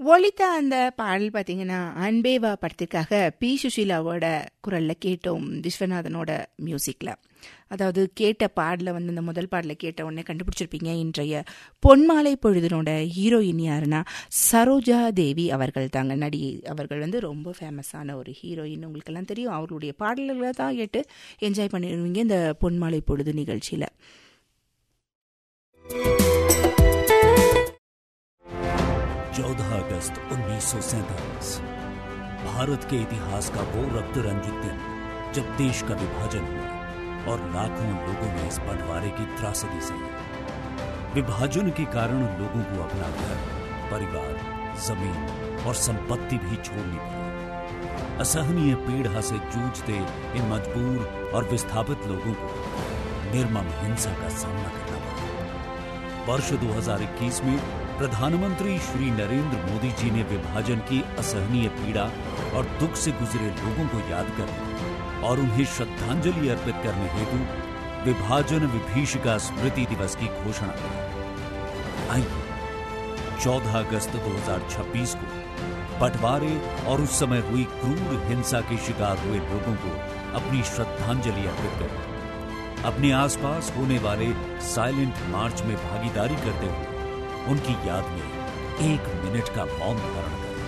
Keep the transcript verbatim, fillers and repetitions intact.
ஒலித்த அந்த பாடல் பார்த்தீங்கன்னா அன்பேவா படத்திற்காக பி சுஷீலாவோட குரலில் கேட்டோம், விஸ்வநாதனோட மியூசிக்கில். அதாவது கேட்ட பாடலை வந்து இந்த முதல் பாடலை கேட்ட உடனே கண்டுபிடிச்சிருப்பீங்க. இன்றைய பொன்மாலை பொழுதினோட ஹீரோயின் யாருன்னா சரோஜா தேவி அவர்கள் தாங்க. நடிகை அவர்கள் வந்து ரொம்ப ஃபேமஸான ஒரு ஹீரோயின், உங்களுக்கெல்லாம் தெரியும். அவர்களுடைய பாடல்களை தான் கேட்டு என்ஜாய் பண்ணிடுவீங்க இந்த பொன்மாலை பொழுது நிகழ்ச்சியில். चौदह अगस्त उन्नीस सौ सैंतालीस भारत के इतिहास का वो रक्त रंजित दिन जब देश का विभाजन हुआ और लाखों लोगों ने इस बंटवारे की त्रासदी सही। विभाजन के कारण लोगों को अपना घर, परिवार, जमीन और संपत्ति भी छोड़नी पड़ी। असहनीय पीड़ा से जूझते इन मजबूर और विस्थापित लोगों को निर्मम हिंसा का सामना करना पड़ा। वर्ष दो हज़ार इक्कीस में प्रधानमंत्री श्री नरेंद्र मोदी जी ने विभाजन की असहनीय पीड़ा और दुख से गुजरे लोगों को याद करने और उन्हें श्रद्धांजलि अर्पित करने हेतु विभाजन विभीषिका स्मृति दिवस की घोषणा की। आइए चौदह अगस्त दो हज़ार छब्बीस को बंटवारे और उस समय हुई क्रूर हिंसा के शिकार हुए लोगों को अपनी श्रद्धांजलि अर्पित करें। अपने आसपास होने वाले साइलेंट मार्च में भागीदारी करते हुए उनकी याद में एक मिनट का मौन धारण